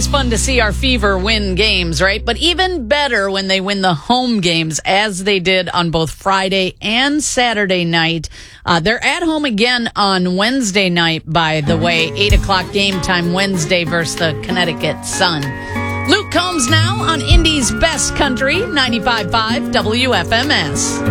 always fun to see our Fever win games, right? But even better when they win the home games, as they did on both Friday and Saturday night. They're at home again on Wednesday night, by the way. 8 o'clock game time Wednesday versus the Connecticut Sun. Luke Combs now on Indy's Best Country, 95.5 WFMS.